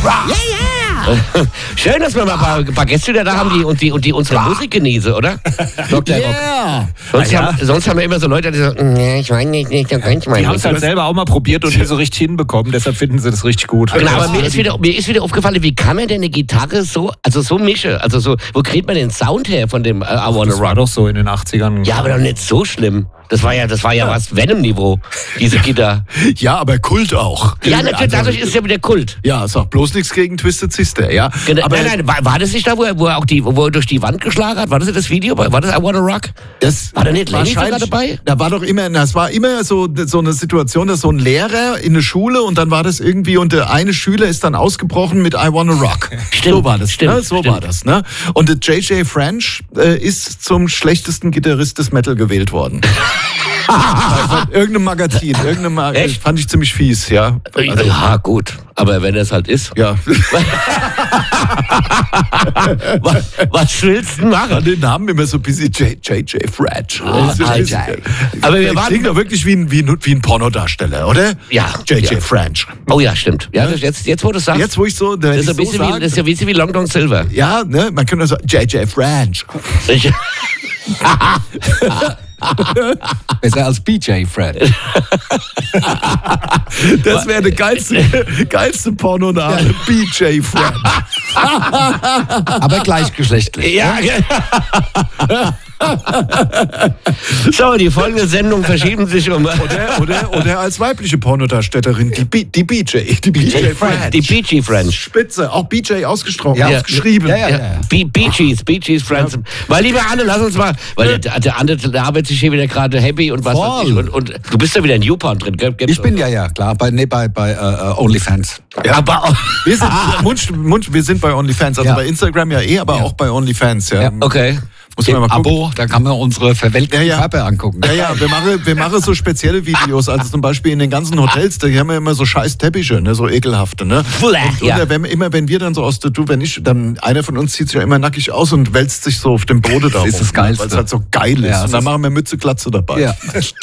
Schön, dass wir mal ein paar Gäste wieder da haben, die unsere Musik genießen, oder? Dr. Rock. Sonst haben wir immer so Leute, die sagen, nee, ich weiß nicht, so ganz mal. Die haben es halt selber auch mal probiert und nicht so richtig hinbekommen, deshalb finden sie das richtig gut. Genau, aber mir ist wieder aufgefallen, wie kann man denn eine Gitarre so mischen? Also so, wo kriegt man den Sound her von dem I Wanna Das war Rock? doch so in den 80ern. Ja, aber doch nicht so schlimm. Das war ja was Venom-Niveau, diese Gitarre. Ja, aber Kult auch. Ja, natürlich, dadurch ist ja wieder Kult. Ja, sag bloß nichts gegen Twisted Sister, ja. Aber nein, war das nicht da, wo er durch die Wand geschlagen hat? War das das Video? War das I Wanna Rock? War da nicht Lenny sogar dabei? Da war doch immer, das war immer so eine Situation, dass so ein Lehrer in der Schule und dann war das irgendwie und der eine Schüler ist dann ausgebrochen mit I Wanna Rock. Stimmt, so war das, stimmt, ne? So war das, ne? Und der J.J. French ist zum schlechtesten Gitarrist des Metal gewählt worden. Von irgendeinem Magazin, Echt? Fand ich ziemlich fies, ja. Also, Ja, gut. Aber wenn es halt ist. ja. Was willst du machen? Den Namen immer so ein bisschen J.J. French. Aber wir klingt doch wirklich wie ein Pornodarsteller, oder? Ja. J.J. Ja. French. Oh ja, stimmt. Ja, jetzt wo du sagst. Jetzt, wo ich so. Das ist ein bisschen wie Long John Silver. Ja, ne? Man könnte so J.J. French. Besser als BJ Fred. Das wäre der geilste Pornoname. BJ French. Aber gleichgeschlechtlich. Ja. So, die folgende Sendung verschieben sich um. Oder als weibliche Pornodarstellerin, die BJ. Die BJ French. Die Beachy French. Spitze, auch BJ ausgeschrieben. Ja. Beachies Friends. Weil, lieber Anne, lass uns mal, weil der Anne, der arbeitet sich hier wieder gerade happy und was weiß ich. Und du bist ja wieder in YouPorn drin, gell? Ich bin ja klar, bei OnlyFans. Ja, aber wir sind bei OnlyFans, also bei Instagram aber auch bei OnlyFans. Ja. Okay. Muss man mal gucken. Abo, da kann man unsere verwelkten Körper angucken. Ja, wir machen so spezielle Videos, also zum Beispiel in den ganzen Hotels, da haben wir immer so scheiß Teppiche, ne, so ekelhafte, ne. Wenn wir dann so dann einer von uns zieht sich ja immer nackig aus und wälzt sich so auf dem Boden da. Das ist das Geilste. Weil es halt so geil ist. Ja, und dann machen wir Mütze, Glatze dabei. Ja.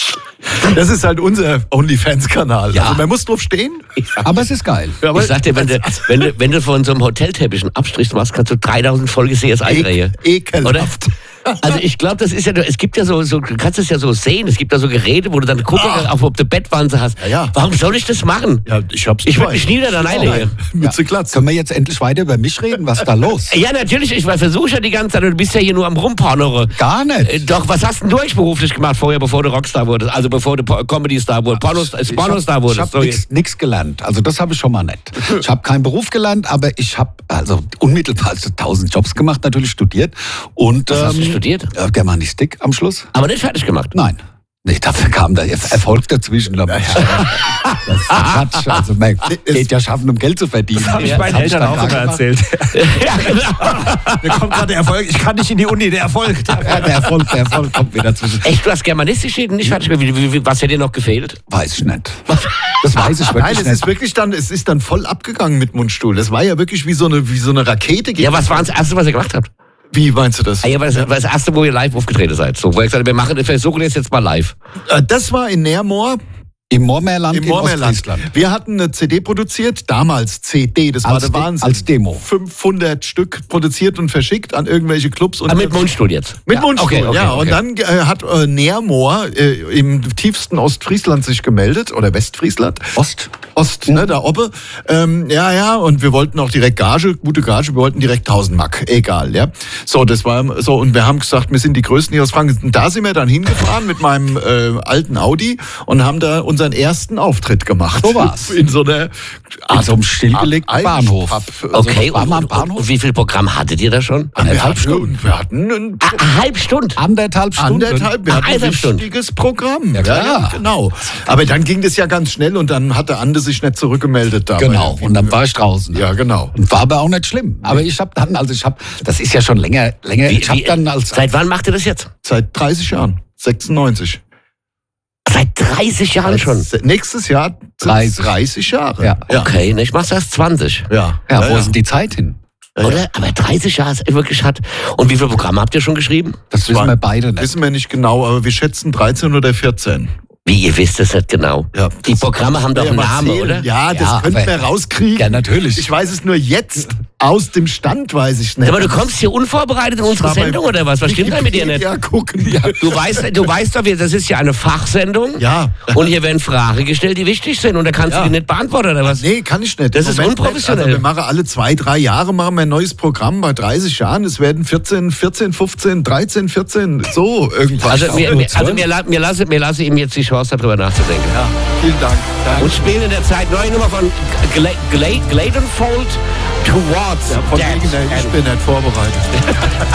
Das ist halt unser OnlyFans-Kanal. Ja. Also man muss drauf stehen. Aber es ist geil. Ja, Ich sag dir, wenn du von so einem Hotelteppich einen Abstrich machst, kannst du 3000 Folge CS einreihen. Ekelhaft. Also ich glaube, das ist ja, es gibt ja so, du kannst es ja so sehen, es gibt da so Geräte, wo du dann gucken kannst, ob du Bettwanze hast. Ja. Warum soll ich das machen? Ja, ich würde mich nie wieder da reinlegen. Mütze, Glatze. Können wir jetzt endlich weiter über mich reden? Was ist da los? Ja, natürlich, ich versuche ja die ganze Zeit, du bist ja hier nur am Rumpornere. Gar nicht. Doch, was hast denn du eigentlich beruflich gemacht vorher, bevor du Rockstar wurdest? Also bevor du Comedy-Star wurdest, Pornostar wurdest? Ich habe nichts gelernt. Also das habe ich schon mal nicht. Ich habe keinen Beruf gelernt, aber ich habe also unmittelbar 1000 Jobs gemacht, natürlich studiert. Und, Was hast du studiert? Germanistik am Schluss. Aber nicht fertig gemacht? Nein. Nee, dafür kam da Erfolg dazwischen. Das ist Quatsch. Also man geht ja schaffen, um Geld zu verdienen. Das habe ich meinen Eltern auch immer erzählt. Ja, genau. Mir kommt gerade der Erfolg. Ich kann nicht in die Uni, der Erfolg. Ja, der Erfolg kommt wieder dazwischen. Echt, du hast Germanistik nicht fertig gemacht? Was hätte dir noch gefehlt? Weiß ich nicht. Das weiß ich wirklich nicht. Nein, es ist dann voll abgegangen mit Mundstuhl. Das war ja wirklich wie so eine Rakete. Ja, was war das Erste, was ihr gemacht habt? Wie meinst du das? Ja, das war das Erste, wo ihr live aufgetreten seid. So, wo ihr gesagt habt, wir versuchen das jetzt mal live. Das war in Nährmoor. Im Moormeerland in Moormeerland. Ostfriesland. Wir hatten eine CD produziert, damals CD, das war der Wahnsinn. Als Demo. 500 Stück produziert und verschickt an irgendwelche Clubs. Und mit Mundstuhl jetzt? Mit Mundstuhl, okay. Und dann hat Nährmoor im tiefsten Ostfriesland sich gemeldet, oder Westfriesland. Ost, ne, da oben. Und wir wollten auch direkt gute Gage, wir wollten direkt 1000 Mark, egal, ja. So, das war so, und wir haben gesagt, wir sind die Größten hier aus Franken. Und da sind wir dann hingefahren mit meinem alten Audi und haben da unseren ersten Auftritt gemacht. So war's. In so einem stillgelegten Bahnhof. Okay, und wie viel Programm hattet ihr da schon? Anderthalb Stunden. Wir hatten eine halbe Stunde? Anderthalb Stunden. Wir hatten ein richtiges Programm. Ja, klar. Ja, genau. Aber dann ging das ja ganz schnell und dann hatte Ande sich nicht zurückgemeldet. Genau, und dann war ich draußen. Ja, genau. Und war aber auch nicht schlimm. Aber ich habe dann, das ist ja schon länger. Seit wann macht ihr das jetzt? Seit 30 Jahren. 96. Seit 30 Jahren schon? Nächstes Jahr 30 Jahre. Ja. Okay, ich mach's erst 20. Ja, wo ist denn die Zeit hin? Oder? Aber 30 Jahre ist wirklich hart. Und wie viele Programme habt ihr schon geschrieben? Das wissen wir beide nicht. Wissen wir nicht genau, aber wir schätzen 13 oder 14. Wie, ihr wisst es nicht genau? Ja, die Programme haben doch einen Namen, oder? Ja, das könnten wir rauskriegen. Ja, natürlich. Ich weiß es nur jetzt. Aus dem Stand weiß ich nicht. Aber du kommst hier unvorbereitet in unsere Sendung, oder was? Was stimmt da mit dir nicht? Ja, gucken. Ja. Du weißt doch, das ist ja eine Fachsendung. Ja. Und hier werden Fragen gestellt, die wichtig sind. Und da kannst du die nicht beantworten, oder was? Nee, kann ich nicht. Das ist unprofessionell. Also wir machen alle 2-3 Jahre machen wir ein neues Programm. Bei 30 Jahren, es werden 14, 15, 13, 14, so irgendwas. Also mir lasse ihm jetzt die Chance, darüber nachzudenken. Ja, vielen Dank. Und spielen in der Zeit neue Nummer von Gladenfold Towards Ja, von Death. wegen, ich bin nicht vorbereitet.